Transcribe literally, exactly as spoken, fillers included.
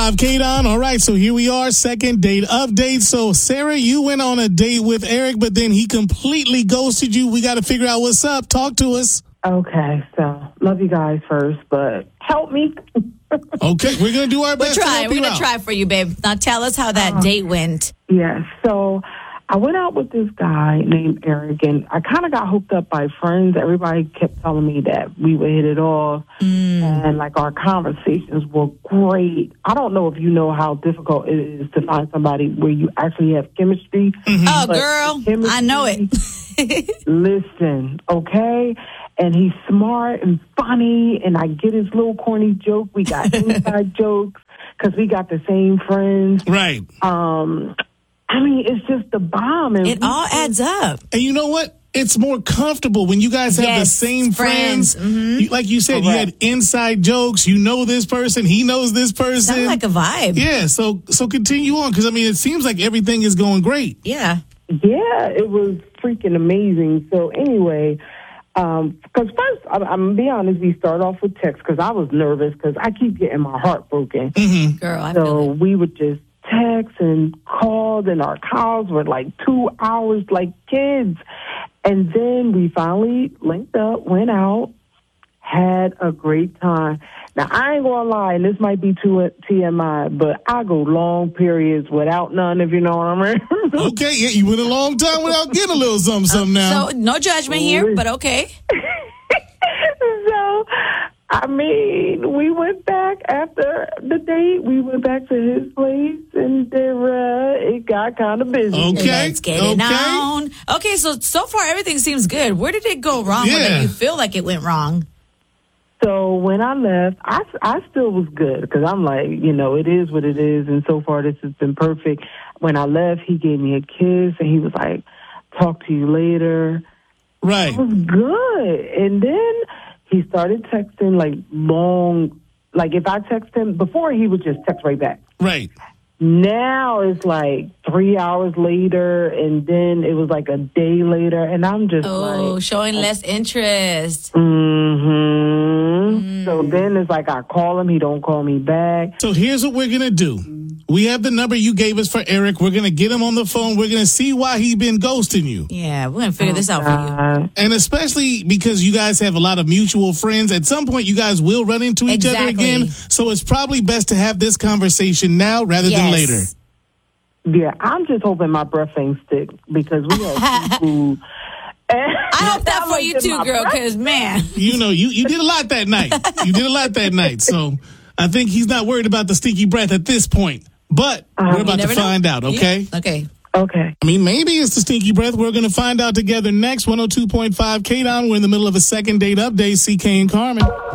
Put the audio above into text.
five, K-Don. All right, so here we are, second date update. So, Sarah, you went on a date with Eric, but then he completely ghosted you. We got to figure out what's up. Talk to us. Okay, so love you guys first, but help me. Okay, we're going to do our We're best to trying. help We're you going out. to try for you, babe. Now tell us how that uh, date went. Yeah, so I went out with this guy named Eric, and I kind of got hooked up by friends. Everybody kept telling me that we would hit it off, mm. and like our conversations were great. I don't know if you know how difficult it is to find somebody where you actually have chemistry. Mm-hmm. Oh, girl, chemistry, I know it. Listen, okay? And he's smart and funny, and I get his little corny joke. We got inside jokes because we got the same friends. Right. Um, I mean, it's just the bomb. And it all adds up. And you know what? It's more comfortable when you guys have yes, the same friends. friends. Mm-hmm. You, like you said, Correct. You had inside jokes. You know this person. He knows this person. Sounds like a vibe. Yeah, so so continue on because, I mean, it seems like everything is going great. Yeah. Yeah, it was freaking amazing. So anyway... Um, because first, I'm, I'm gonna be honest, we start off with text because I was nervous because I keep getting my heart broken. Mm-hmm. Girl, I so feel it. we would just text and call, and our calls were like two hours like kids. And then we finally linked up, went out, had a great time. Now, I ain't gonna lie, and this might be too T M I, but I go long periods without none, if you know what I mean. Okay, yeah, you went a long time without getting a little something, something now. So, no judgment here, but okay. So, I mean, we went back after the date. We went back to his place, and there, uh, it got kind of busy. Okay, Let's get okay. it on. Okay, so, so far, everything seems good. Where did it go wrong? Yeah. Or did you feel like it went wrong? So when I left, I, I still was good because I'm like, you know, it is what it is. And so far, this has been perfect. When I left, he gave me a kiss and he was like, talk to you later. Right. It was good. And then he started texting like long, like if I text him, before he would just text right back. Right. Now it's like three hours later, and then it was like a day later, and I'm just oh, like... showing less interest. Mm-hmm. Mm. So then it's like I call him, he don't call me back. So here's what we're going to do. We have the number you gave us for Eric. We're going to get him on the phone. We're going to see why he's been ghosting you. Yeah, we're going to figure oh, this out God. for you. And especially because you guys have a lot of mutual friends. At some point, you guys will run into each exactly. other again. So it's probably best to have this conversation now rather yes. than later. Yeah, I'm just hoping my breath ain't stick because we had food. I hope that for you too, girl, because, man. You know, you, you did a lot that night. You did a lot that night. So I think he's not worried about the stinky breath at this point. But uh, we're about to find know. out, okay? Yeah. Okay. Okay. I mean, maybe it's the stinky breath. We're going to find out together next. one oh two point five K-Don. We're in the middle of a second date update. C K and Carmen.